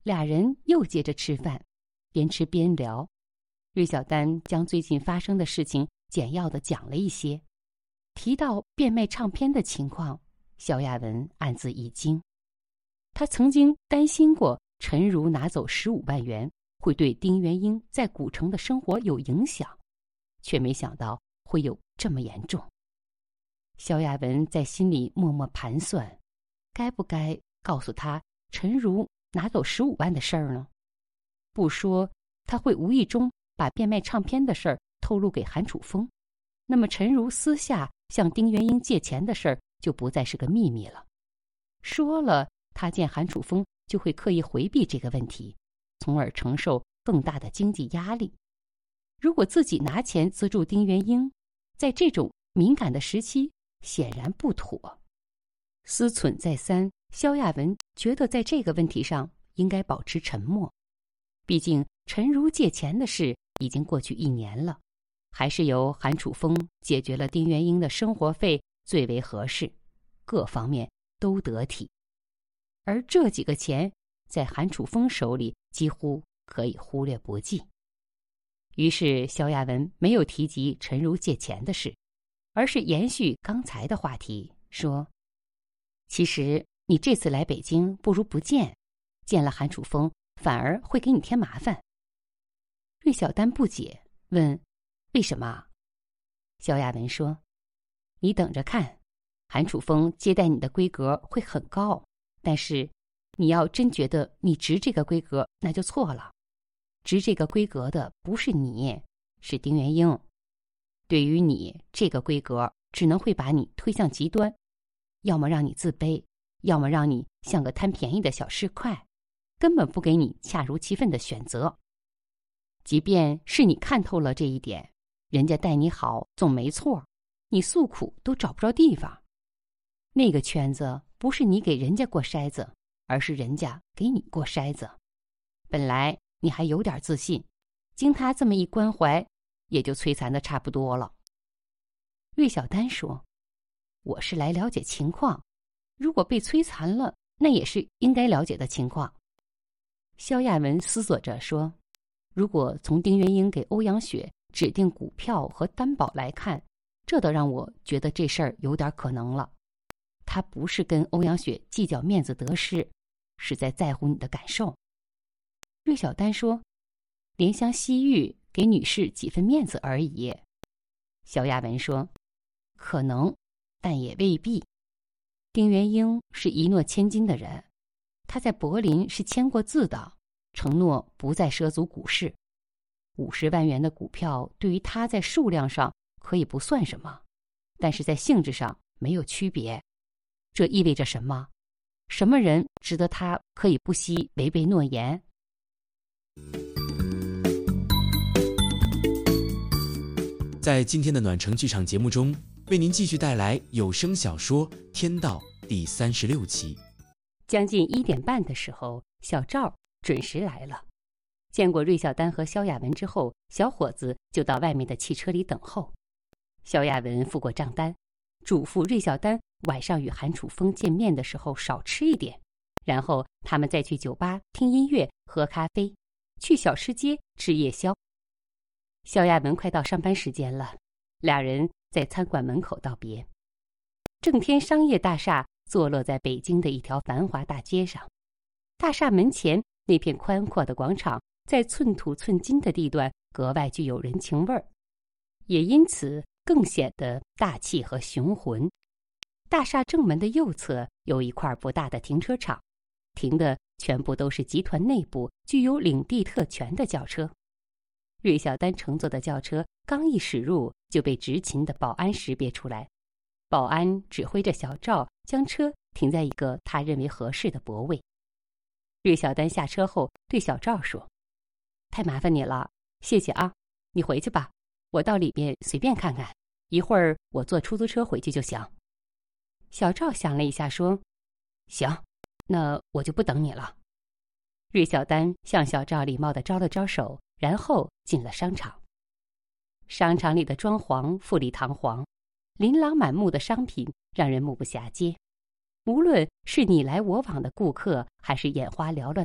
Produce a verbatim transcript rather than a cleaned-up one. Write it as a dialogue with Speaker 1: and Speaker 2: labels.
Speaker 1: 俩人又接着吃饭，边吃边聊。芮小丹将最近发生的事情简要地讲了一些，提到变卖唱片的情况，萧亚文暗自一惊。他曾经担心过陈如拿走十五万元会对丁元英在古城的生活有影响，却没想到会有这么严重。萧亚文在心里默默盘算，该不该告诉他陈如拿走十五万的事儿呢？不说，他会无意中把变卖唱片的事儿透露给韩楚风，那么陈如私下向丁元英借钱的事儿就不再是个秘密了。说了，他见韩楚风就会刻意回避这个问题，从而承受更大的经济压力。如果自己拿钱资助丁元英，在这种敏感的时期显然不妥。思忖再三，萧亚文觉得在这个问题上应该保持沉默。毕竟陈如借钱的事已经过去一年了，还是由韩楚风解决了丁元英的生活费最为合适，各方面都得体。而这几个钱在韩楚风手里几乎可以忽略不计。于是萧亚文没有提及陈如借钱的事，而是延续刚才的话题，说：其实你这次来北京不如不见，见了韩楚风反而会给你添麻烦。芮小丹不解，问：为什么？萧亚文说：你等着看，韩楚风接待你的规格会很高，但是你要真觉得你值这个规格，那就错了。值这个规格的不是你，是丁元英。对于你这个规格，只能会把你推向极端，要么让你自卑，要么让你像个贪便宜的小市侩，根本不给你恰如其分的选择。即便是你看透了这一点，人家待你好总没错，你诉苦都找不着地方。那个圈子不是你给人家过筛子，而是人家给你过筛子。本来你还有点自信，经他这么一关怀，也就摧残的差不多了。芮小丹说：我是来了解情况，如果被摧残了，那也是应该了解的情况。萧亚文思索着说：如果从丁元英给欧阳雪指定股票和担保来看，这倒让我觉得这事儿有点可能了。他不是跟欧阳雪计较面子得失，是在在乎你的感受。芮小丹说：怜香惜玉，给女士几分面子而已。萧亚文说：可能，但也未必。丁元英是一诺千金的人，他在柏林是签过字的，承诺不再涉足股市。五十万元的股票对于他在数量上可以不算什么，但是在性质上没有区别。这意味着什么？什么人值得他可以不惜违背诺言？
Speaker 2: 在今天的暖城剧场节目中，为您继续带来有声小说《天道》第三十六期。
Speaker 1: 将近一点半的时候，小赵准时来了。见过芮小丹和萧亚文之后，小伙子就到外面的汽车里等候。萧亚文付过账单，嘱咐芮小丹晚上与韩楚风见面的时候少吃一点，然后他们再去酒吧听音乐、喝咖啡，去小吃街吃夜宵。萧亚文快到上班时间了，俩人在餐馆门口道别。正天商业大厦坐落在北京的一条繁华大街上，大厦门前那片宽阔的广场在寸土寸金的地段格外具有人情味儿，也因此更显得大气和雄浑。大厦正门的右侧有一块不大的停车场，停的全部都是集团内部具有领地特权的轿车。芮小丹乘坐的轿车刚一驶入，就被执勤的保安识别出来。保安指挥着小赵将车停在一个他认为合适的泊位。芮小丹下车后对小赵说：太麻烦你了，谢谢啊，你回去吧，我到里面随便看看，一会儿我坐出租车回去就行。小赵想了一下说：行，那我就不等你了。芮小丹向小赵礼貌地招了招手，然后进了商场。商场里的装潢富丽堂皇，琳琅满目的商品让人目不暇接。无论是你来我往的顾客，还是眼花缭乱